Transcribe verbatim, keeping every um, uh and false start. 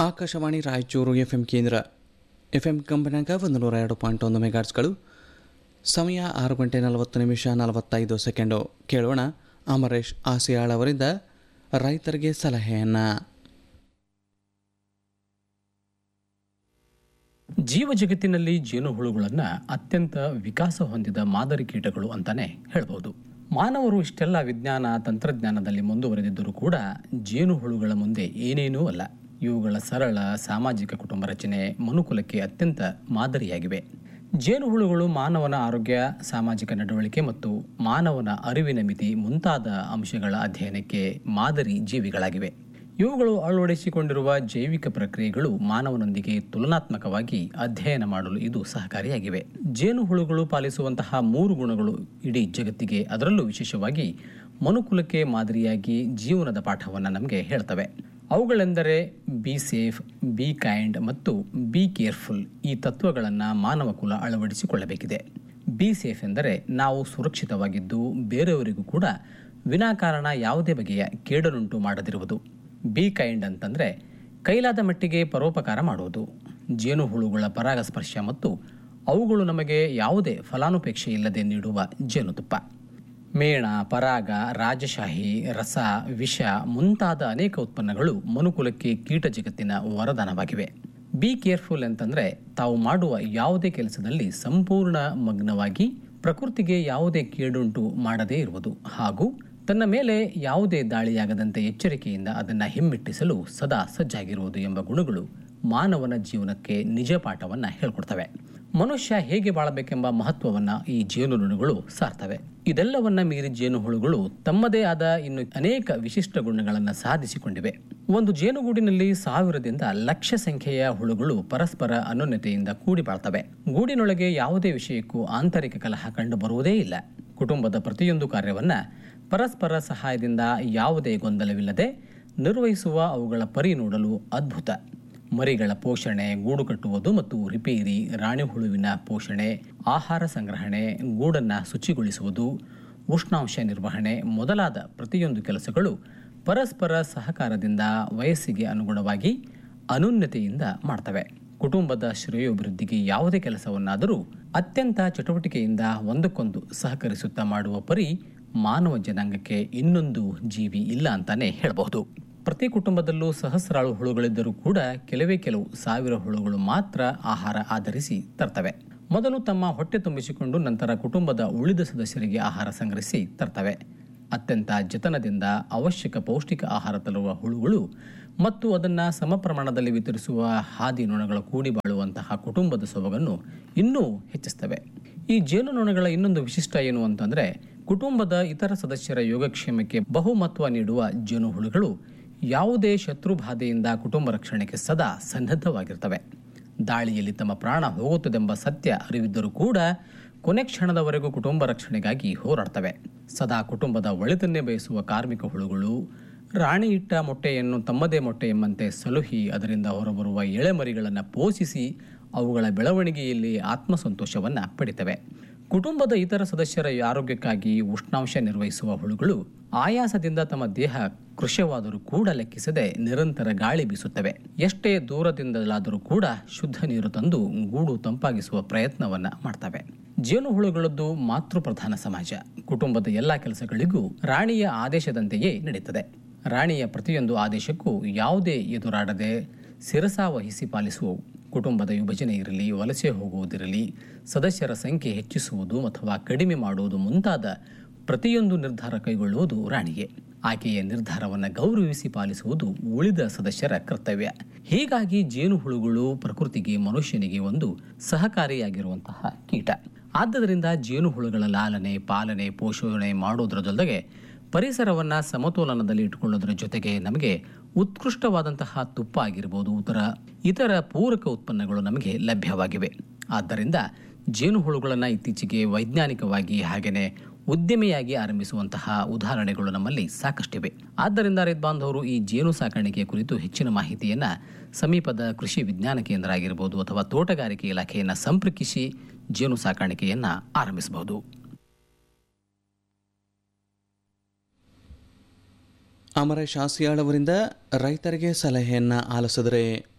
Akashvani Raichur F M ಕೇಂದ್ರ. F M ಕಂಪನ್ಯಾಗ ಒಂದು ನೂರ ಎರಡು ಪಾಯಿಂಟ್ ಒಂದು ಮೆಗಾಟ್ಸ್ಗಳು. ಸಮಯ ಆರು ಗಂಟೆ ನಲವತ್ತು ನಿಮಿಷ ನಲವತ್ತೈದು ಸೆಕೆಂಡು. ಕೇಳೋಣ ಅಮರೇಶ್ ಆಸಿಯಾಳ್ ಅವರಿಂದ ರೈತರಿಗೆ ಸಲಹೆಯನ್ನು. ಜೀವ ಜಗತ್ತಿನಲ್ಲಿ ಜೇನುಹುಳುಗಳನ್ನು ಅತ್ಯಂತ ವಿಕಾಸ ಹೊಂದಿದ ಮಾದರಿ ಕೀಟಗಳು ಅಂತಾನೆ ಹೇಳ್ಬೋದು. ಮಾನವರು ಇಷ್ಟೆಲ್ಲ ವಿಜ್ಞಾನ ತಂತ್ರಜ್ಞಾನದಲ್ಲಿ ಮುಂದುವರೆದಿದ್ದರೂ ಕೂಡ ಜೇನುಹುಳುಗಳ ಮುಂದೆ ಏನೇನೂ ಅಲ್ಲ. ಇವುಗಳ ಸರಳ ಸಾಮಾಜಿಕ ಕುಟುಂಬ ರಚನೆ ಮನುಕುಲಕ್ಕೆ ಅತ್ಯಂತ ಮಾದರಿಯಾಗಿವೆ. ಜೇನುಹುಳುಗಳು ಮಾನವನ ಆರೋಗ್ಯ, ಸಾಮಾಜಿಕ ನಡವಳಿಕೆ ಮತ್ತು ಮಾನವನ ಅರಿವಿನ ಮಿತಿ ಮುಂತಾದ ಅಂಶಗಳ ಅಧ್ಯಯನಕ್ಕೆ ಮಾದರಿ ಜೀವಿಗಳಾಗಿವೆ. ಇವುಗಳು ಅಳವಡಿಸಿಕೊಂಡಿರುವ ಜೈವಿಕ ಪ್ರಕ್ರಿಯೆಗಳು ಮಾನವನೊಂದಿಗೆ ತುಲನಾತ್ಮಕವಾಗಿ ಅಧ್ಯಯನ ಮಾಡಲು ಇದು ಸಹಕಾರಿಯಾಗಿವೆ. ಜೇನುಹುಳುಗಳು ಪಾಲಿಸುವಂತಹ ಮೂರು ಗುಣಗಳು ಇಡೀ ಜಗತ್ತಿಗೆ, ಅದರಲ್ಲೂ ವಿಶೇಷವಾಗಿ ಮನುಕುಲಕ್ಕೆ ಮಾದರಿಯಾಗಿ ಜೀವನದ ಪಾಠವನ್ನು ನಮಗೆ ಹೇಳ್ತವೆ. ಅವುಗಳೆಂದರೆ ಬಿ ಸೇಫ್, ಬಿ ಕೈಂಡ್ ಮತ್ತು ಬಿ ಕೇರ್ಫುಲ್. ಈ ತತ್ವಗಳನ್ನು ಮಾನವ ಕುಲ ಅಳವಡಿಸಿಕೊಳ್ಳಬೇಕಿದೆ. ಬಿ ಸೇಫ್ ಎಂದರೆ ನಾವು ಸುರಕ್ಷಿತವಾಗಿದ್ದು ಬೇರೆಯವರಿಗೂ ಕೂಡ ವಿನಾಕಾರಣ ಯಾವುದೇ ಬಗೆಯ ಕೇಡನುಂಟು ಮಾಡದಿರುವುದು. ಬಿ ಕೈಂಡ್ ಅಂತಂದರೆ ಕೈಲಾದ ಮಟ್ಟಿಗೆ ಪರೋಪಕಾರ ಮಾಡುವುದು. ಜೇನುಹುಳುಗಳ ಪರಾಗಸ್ಪರ್ಶ ಮತ್ತು ಅವುಗಳು ನಮಗೆ ಯಾವುದೇ ಫಲಾನುಪೇಕ್ಷೆ ಇಲ್ಲದೆ ನೀಡುವ ಜೇನುತುಪ್ಪ. ಮೇಣ, ಪರಾಗ, ರಾಜಶಾಹಿ, ರಸ, ವಿಷ ಮುಂತಾದ ಅನೇಕ ಉತ್ಪನ್ನಗಳು ಮನುಕುಲಕ್ಕೆ ಕೀಟ ಜಗತ್ತಿನ ವರದಾನವಾಗಿವೆ. ಬಿ ಕೇರ್ಫುಲ್ ಅಂತಂದರೆ ತಾವು ಮಾಡುವ ಯಾವುದೇ ಕೆಲಸದಲ್ಲಿ ಸಂಪೂರ್ಣ ಮಗ್ನವಾಗಿ ಪ್ರಕೃತಿಗೆ ಯಾವುದೇ ಕೇಡುಂಟು ಮಾಡದೇ ಇರುವುದು ಹಾಗೂ ತನ್ನ ಮೇಲೆ ಯಾವುದೇ ದಾಳಿಯಾಗದಂತೆ ಎಚ್ಚರಿಕೆಯಿಂದ ಅದನ್ನು ಹಿಮ್ಮೆಟ್ಟಿಸಲು ಸದಾ ಸಜ್ಜಾಗಿರುವುದು ಎಂಬ ಗುಣಗಳು ಮಾನವನ ಜೀವನಕ್ಕೆ ನಿಜ ಪಾಠವನ್ನು ಹೇಳ್ಕೊಡ್ತವೆ. ಮನುಷ್ಯ ಹೇಗೆ ಬಾಳಬೇಕೆಂಬ ಮಹತ್ವವನ್ನು ಈ ಜೇನುನೊಣಗಳು ಸಾರ್ತವೆ. ಇದೆಲ್ಲವನ್ನ ಮೀರಿ ಜೇನುಹುಳುಗಳು ತಮ್ಮದೇ ಆದ ಇನ್ನು ಅನೇಕ ವಿಶಿಷ್ಟ ಗುಣಗಳನ್ನು ಸಾಧಿಸಿಕೊಂಡಿವೆ. ಒಂದು ಜೇನುಗೂಡಿನಲ್ಲಿ ಸಾವಿರದಿಂದ ಲಕ್ಷ ಸಂಖ್ಯೆಯ ಹುಳುಗಳು ಪರಸ್ಪರ ಅನ್ಯೋನ್ಯತೆಯಿಂದ ಕೂಡಿ ಬಾಳ್ತವೆ. ಗೂಡಿನೊಳಗೆ ಯಾವುದೇ ವಿಷಯಕ್ಕೂ ಆಂತರಿಕ ಕಲಹ ಕಂಡು ಬರುವುದೇ ಇಲ್ಲ. ಕುಟುಂಬದ ಪ್ರತಿಯೊಂದು ಕಾರ್ಯವನ್ನ ಪರಸ್ಪರ ಸಹಾಯದಿಂದ ಯಾವುದೇ ಗೊಂದಲವಿಲ್ಲದೆ ನಿರ್ವಹಿಸುವ ಅವುಗಳ ಪರಿ ನೋಡಲು ಅದ್ಭುತ. ಮರಿಗಳ ಪೋಷಣೆ, ಗೂಡು ಕಟ್ಟುವುದು ಮತ್ತು ರಿಪೇರಿ, ರಾಣಿ ಹುಳುವಿನ ಪೋಷಣೆ, ಆಹಾರ ಸಂಗ್ರಹಣೆ, ಗೂಡನ್ನು ಶುಚಿಗೊಳಿಸುವುದು, ಉಷ್ಣಾಂಶ ನಿರ್ವಹಣೆ ಮೊದಲಾದ ಪ್ರತಿಯೊಂದು ಕೆಲಸಗಳು ಪರಸ್ಪರ ಸಹಕಾರದಿಂದ ವಯಸ್ಸಿಗೆ ಅನುಗುಣವಾಗಿ ಅನ್ಯೋನ್ಯತೆಯಿಂದ ಮಾಡ್ತವೆ. ಕುಟುಂಬದ ಶ್ರೇಯೋಭಿವೃದ್ಧಿಗೆ ಯಾವುದೇ ಕೆಲಸವನ್ನಾದರೂ ಅತ್ಯಂತ ಚಟುವಟಿಕೆಯಿಂದ ಒಂದಕ್ಕೊಂದು ಸಹಕರಿಸುತ್ತಾ ಮಾಡುವ ಪರಿ ಮಾನವ ಜನಾಂಗಕ್ಕೆ ಇನ್ನೊಂದು ಜೀವಿ ಇಲ್ಲ ಅಂತಾನೆ ಹೇಳಬಹುದು. ಪ್ರತಿ ಕುಟುಂಬದಲ್ಲೂ ಸಹಸ್ರಾರು ಹುಳುಗಳಿದ್ದರೂ ಕೂಡ ಕೆಲವೇ ಕೆಲವು ಸಾವಿರ ಹುಳುಗಳು ಮಾತ್ರ ಆಹಾರ ಆಧರಿಸಿ ತರ್ತವೆ. ಮೊದಲು ತಮ್ಮ ಹೊಟ್ಟೆ ತುಂಬಿಸಿಕೊಂಡು ನಂತರ ಕುಟುಂಬದ ಉಳಿದ ಸದಸ್ಯರಿಗೆ ಆಹಾರ ಸಂಗ್ರಹಿಸಿ ತರ್ತವೆ. ಅತ್ಯಂತ ಜತನದಿಂದ ಅವಶ್ಯಕ ಪೌಷ್ಟಿಕ ಆಹಾರ ತರುವ ಹುಳುಗಳು ಮತ್ತು ಅದನ್ನು ಸಮ ಪ್ರಮಾಣದಲ್ಲಿ ವಿತರಿಸುವ ಹಾದಿ ನೊಣಗಳ ಕೂಡಿ ಬಾಳುವಂತಹ ಕುಟುಂಬದ ಸೊಬಗನ್ನು ಇನ್ನೂ ಹೆಚ್ಚಿಸ್ತವೆ. ಈ ಜೇನುನೊಣಗಳ ಇನ್ನೊಂದು ವಿಶಿಷ್ಟ ಏನು ಅಂತಂದರೆ, ಕುಟುಂಬದ ಇತರ ಸದಸ್ಯರ ಯೋಗಕ್ಷೇಮಕ್ಕೆ ಬಹುಮಹತ್ವ ನೀಡುವ ಜೇನುಹುಳುಗಳು ಯಾವುದೇ ಶತ್ರು ಬಾಧೆಯಿಂದ ಕುಟುಂಬ ರಕ್ಷಣೆಗೆ ಸದಾ ಸನ್ನದ್ಧವಾಗಿರ್ತವೆ. ದಾಳಿಯಲ್ಲಿ ತಮ್ಮ ಪ್ರಾಣ ಹೋಗುತ್ತದೆಂಬ ಸತ್ಯ ಅರಿವಿದ್ದರೂ ಕೂಡ ಕೊನೆ ಕ್ಷಣದವರೆಗೂ ಕುಟುಂಬ ರಕ್ಷಣೆಗಾಗಿ ಹೋರಾಡ್ತವೆ. ಸದಾ ಕುಟುಂಬದ ಒಳಿತನ್ನೇ ಬಯಸುವ ಕಾರ್ಮಿಕ ಹುಳುಗಳು ರಾಣಿ ಇಟ್ಟ ಮೊಟ್ಟೆಯನ್ನು ತಮ್ಮದೇ ಮೊಟ್ಟೆ ಎಂಬಂತೆ ಸಲುಹಿ ಅದರಿಂದ ಹೊರಬರುವ ಎಳೆಮರಿಗಳನ್ನು ಪೋಷಿಸಿ ಅವುಗಳ ಬೆಳವಣಿಗೆಯಲ್ಲಿ ಆತ್ಮಸಂತೋಷವನ್ನು ಪಡಿತವೆ. ಕುಟುಂಬದ ಇತರ ಸದಸ್ಯರ ಆರೋಗ್ಯಕ್ಕಾಗಿ ಉಷ್ಣಾಂಶ ನಿರ್ವಹಿಸುವ ಹುಳುಗಳು ಆಯಾಸದಿಂದ ತಮ್ಮ ದೇಹ ಕೃಶವಾದರೂ ಕೂಡ ಲೆಕ್ಕಿಸದೆ ನಿರಂತರ ಗಾಳಿ ಬೀಸುತ್ತವೆ. ಎಷ್ಟೇ ದೂರದಿಂದಲಾದರೂ ಕೂಡ ಶುದ್ಧ ನೀರು ತಂದು ಗೂಡು ತಂಪಾಗಿಸುವ ಪ್ರಯತ್ನವನ್ನ ಮಾಡ್ತವೆ. ಜೇನುಹುಳುಗಳದ್ದು ಮಾತೃಪ್ರಧಾನ ಸಮಾಜ. ಕುಟುಂಬದ ಎಲ್ಲ ಕೆಲಸಗಳಿಗೂ ರಾಣಿಯ ಆದೇಶದಂತೆಯೇ ನಡೀತದೆ. ರಾಣಿಯ ಪ್ರತಿಯೊಂದು ಆದೇಶಕ್ಕೂ ಯಾವುದೇ ಎದುರಾಡದೆ ಶಿರಸಾವಹಿಸಿ ಪಾಲಿಸುವವು. ಕುಟುಂಬದ ವಿಭಜನೆ ಇರಲಿ, ವಲಸೆ ಹೋಗುವುದಿರಲಿ, ಸದಸ್ಯರ ಸಂಖ್ಯೆ ಹೆಚ್ಚಿಸುವುದು ಅಥವಾ ಕಡಿಮೆ ಮಾಡುವುದು ಮುಂತಾದ ಪ್ರತಿಯೊಂದು ನಿರ್ಧಾರ ಕೈಗೊಳ್ಳುವುದು ರಾಣಿಗೆ. ಆಕೆಯ ನಿರ್ಧಾರವನ್ನು ಗೌರವಿಸಿ ಪಾಲಿಸುವುದು ಉಳಿದ ಸದಸ್ಯರ ಕರ್ತವ್ಯ. ಹೀಗಾಗಿ ಜೇನುಹುಳುಗಳು ಪ್ರಕೃತಿಗೆ, ಮನುಷ್ಯನಿಗೆ ಒಂದು ಸಹಕಾರಿಯಾಗಿರುವಂತಹ ಕೀಟ. ಆದ್ದರಿಂದ ಜೇನುಹುಳುಗಳ ಲಾಲನೆ, ಪಾಲನೆ, ಪೋಷಣೆ ಮಾಡೋದರ ಜೊತೆಗೆ ಪರಿಸರವನ್ನು ಸಮತೋಲನದಲ್ಲಿ ಇಟ್ಟುಕೊಳ್ಳೋದರ ಜೊತೆಗೆ ನಮಗೆ ಉತ್ಕೃಷ್ಟವಾದಂತಹ ತುಪ್ಪ ಆಗಿರ್ಬೋದು, ಇತರ ಇತರ ಪೂರಕ ಉತ್ಪನ್ನಗಳು ನಮಗೆ ಲಭ್ಯವಾಗಿವೆ. ಆದ್ದರಿಂದ ಜೇನುಹುಳುಗಳನ್ನು ಇತ್ತೀಚೆಗೆ ವೈಜ್ಞಾನಿಕವಾಗಿ ಹಾಗೆಯೇ ಉದ್ಯಮಿಯಾಗಿ ಆರಂಭಿಸುವಂತಹ ಉದಾಹರಣೆಗಳು ನಮ್ಮಲ್ಲಿ ಸಾಕಷ್ಟಿವೆ. ಆದ್ದರಿಂದ ರೈತ ಬಾಂಧವರು ಈ ಜೇನು ಸಾಕಾಣಿಕೆಯ ಕುರಿತು ಹೆಚ್ಚಿನ ಮಾಹಿತಿಯನ್ನು ಸಮೀಪದ ಕೃಷಿ ವಿಜ್ಞಾನ ಕೇಂದ್ರ ಆಗಿರ್ಬೋದು ಅಥವಾ ತೋಟಗಾರಿಕೆ ಇಲಾಖೆಯನ್ನು ಸಂಪರ್ಕಿಸಿ ಜೇನು ಸಾಕಾಣಿಕೆಯನ್ನು ಆರಂಭಿಸಬಹುದು. ಅಮರೇಶ್ ಆಸಿಯಾಳ್ ಅವರಿಂದ ರೈತರಿಗೆ ಸಲಹೆಯನ್ನು ಆಲಿಸಿದರೆ